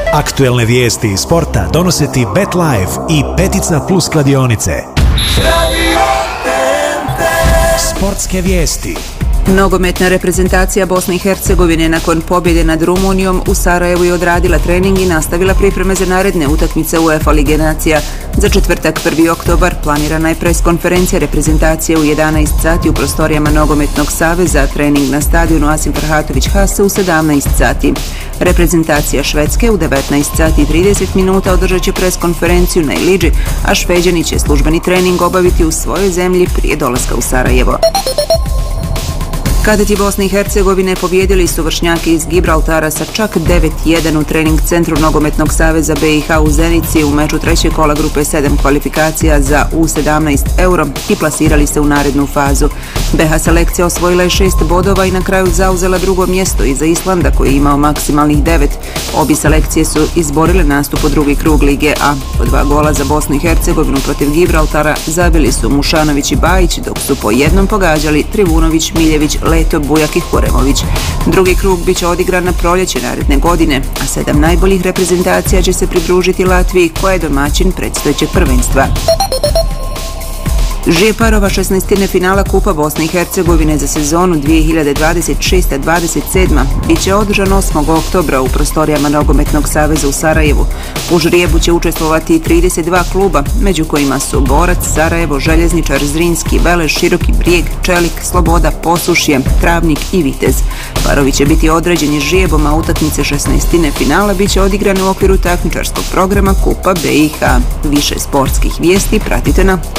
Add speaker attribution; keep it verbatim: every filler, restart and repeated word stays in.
Speaker 1: Aktuelne vijesti iz sporta donose ti BetLife i Petica Plus kladionice. Sportske vijesti.
Speaker 2: Nogometna reprezentacija Bosne i Hercegovine nakon pobjede nad Rumunijom u Sarajevu je odradila trening i nastavila pripreme za naredne utakmice UEFA Lige nacija. Za četvrtak prvi oktobar planirana je pres-konferencija reprezentacije u jedanaest sati u prostorijama Nogometnog saveza, trening na stadionu Asim Farhatović Hase u sedamnaest sati. Reprezentacija Švedske u devetnaest sati i trideset minuta održat će pres-konferenciju na Ilidži, a Šveđani će službeni trening obaviti u svojoj zemlji prije dolaska u Sarajevo. Kadeti Bosne i Hercegovine pobijedili su vršnjake iz Gibraltara sa čak devet jedan u trening centru Nogometnog saveza B i H u Zenici u meču trećeg kola grupe sedam kvalifikacija za U sedamnaest Euro i plasirali se u narednu fazu. B H selekcija osvojila je šest bodova i na kraju zauzela drugo mjesto iza Islanda koji je imao maksimalnih devet. Obje selekcije su izborile nastup u drugi krug Lige A. Po dva gola za Bosnu i Hercegovinu protiv Gibraltara zabili su Mušanović i Bajić, dok su po jednom pogađali Trivunović, Miljević, Leto, Bujak i Huremović. Drugi krug bit će odigran na proljeće naredne godine, a sedam najboljih reprezentacija će se pridružiti Latviji koja je domaćin predstojećeg prvenstva. Ž parova šesnaestine finala Kupa Bosne i Hercegovine za sezonu dvije hiljade dvadeset šeste dvadeset sedam bit će održan osmog oktobra u prostorijama Nogometnog saveza u Sarajevu. U žrijebu će učestvovati trideset dva kluba, među kojima su Borac, Sarajevo, Željezničar, Zrinski, Veleš, Široki Brijeg, Čelik, Sloboda, Posušje, Travnik i Vitez. Parovi će biti određeni žrijebom, a utakmice šesnaestine finala bit će odigrane u okviru takmičarskog programa Kupa B i H. Više sportskih vijesti pratite na